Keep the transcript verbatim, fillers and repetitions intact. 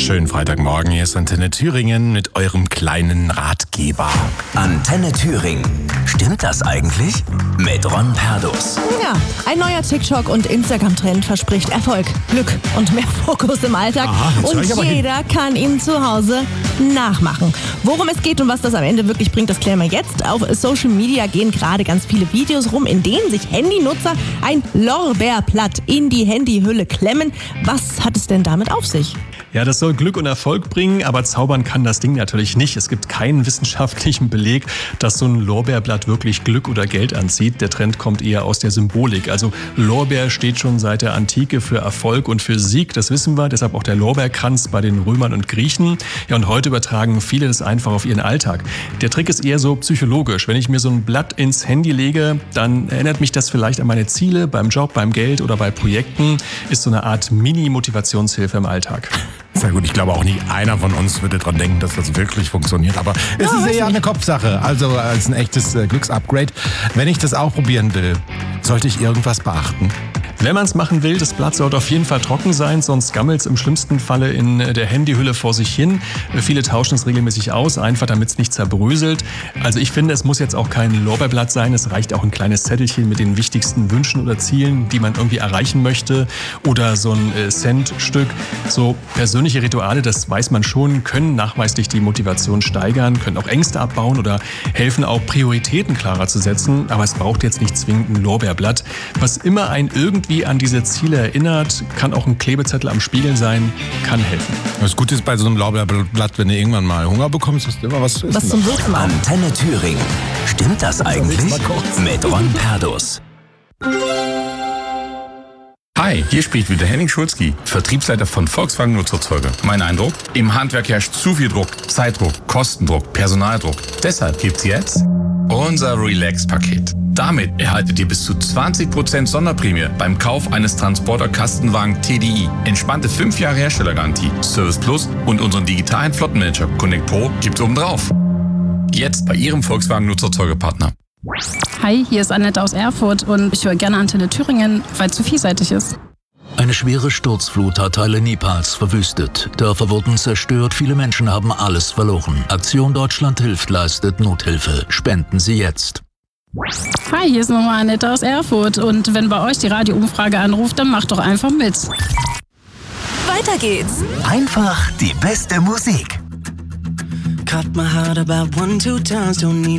Schönen Freitagmorgen, hier ist Antenne Thüringen mit eurem kleinen Ratgeber. Antenne Thüringen. Stimmt das eigentlich? Mit Ron Perdus. Ja, ein neuer TikTok- und Instagram-Trend verspricht Erfolg, Glück und mehr Fokus im Alltag. Aha, jetzt hör und ich aber jeder kann ihn zu Hause nachmachen. Worum es geht und was das am Ende wirklich bringt, das klären wir jetzt. Auf Social Media gehen gerade ganz viele Videos rum, in denen sich Handynutzer ein Lorbeerblatt in die Handyhülle klemmen. Was hat es denn damit auf sich? Ja, das soll Glück und Erfolg bringen, aber zaubern kann das Ding natürlich nicht. Es gibt keinen wissenschaftlichen Beleg, dass so ein Lorbeerblatt wirklich Glück oder Geld anzieht. Der Trend kommt eher aus der Symbolik. Also Lorbeer steht schon seit der Antike für Erfolg und für Sieg, das wissen wir. Deshalb auch der Lorbeerkranz bei den Römern und Griechen. Ja, und heute übertragen viele das einfach auf ihren Alltag. Der Trick ist eher so psychologisch. Wenn ich mir so ein Blatt ins Handy lege, dann erinnert mich das vielleicht an meine Ziele beim Job, beim Geld oder bei Projekten. Ist so eine Art Mini-Motivationshilfe im Alltag. Sehr gut, ich glaube auch nicht einer von uns würde daran denken, dass das wirklich funktioniert. Aber es Ja, ist weiß eher nicht. eine Kopfsache, also als ein echtes äh, Glücksupgrade. Wenn ich das auch probieren will, sollte ich irgendwas beachten? Wenn man es machen will, das Blatt sollte auf jeden Fall trocken sein, sonst gammelt es im schlimmsten Falle in der Handyhülle vor sich hin. Viele tauschen es regelmäßig aus, einfach damit es nicht zerbröselt. Also ich finde, es muss jetzt auch kein Lorbeerblatt sein, es reicht auch ein kleines Zettelchen mit den wichtigsten Wünschen oder Zielen, die man irgendwie erreichen möchte, oder so ein äh, Centstück. So persönliche Rituale, das weiß man schon, können nachweislich die Motivation steigern, können auch Ängste abbauen oder helfen auch Prioritäten klarer zu setzen, aber es braucht jetzt nicht zwingend ein Lorbeerblatt. Was immer ein irgendwie an diese Ziele erinnert, kann auch ein Klebezettel am Spiegel sein, kann helfen. Das Gute ist bei so einem Lorbeerblatt, wenn du irgendwann mal Hunger bekommst, hast du immer was zu essen. Was zum Würzen machen. Antenne Thüringen. Stimmt das eigentlich? mal kurz. Mit Ron Perdus. Hi, hier spricht wieder Henning Schulzki, Vertriebsleiter von Volkswagen Nutzerzeuge. Mein Eindruck? Im Handwerk herrscht zu viel Druck, Zeitdruck, Kostendruck, Personaldruck. Deshalb gibt's jetzt unser Relax-Paket. Damit erhaltet ihr bis zu zwanzig Prozent Sonderprämie beim Kauf eines Transporter-Kastenwagen T D I. Entspannte fünf Jahre Herstellergarantie, Service Plus und unseren digitalen Flottenmanager Connect Pro gibt's obendrauf. Jetzt bei Ihrem Volkswagen Nutzerzeugepartner. Hi, hier ist Annette aus Erfurt und ich höre gerne Antenne Thüringen, weil es zu vielseitig ist. Eine schwere Sturzflut hat Teile Nepals verwüstet. Dörfer wurden zerstört, viele Menschen haben alles verloren. Aktion Deutschland hilft leistet Nothilfe. Spenden Sie jetzt. Hi, hier ist nochmal Annette aus Erfurt und wenn bei euch die Radioumfrage anruft, dann macht doch einfach mit. Weiter geht's. Einfach die beste Musik. Cut my heart about one, two times, don't need